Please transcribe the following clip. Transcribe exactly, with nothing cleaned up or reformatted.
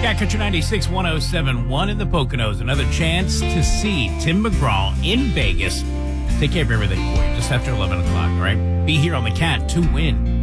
Cat Country ninety-six, one oh seven point one in the Poconos. Another chance to see Tim McGraw in Vegas. Take care of everything for you just after eleven o'clock, all right? Be here on the Cat to win.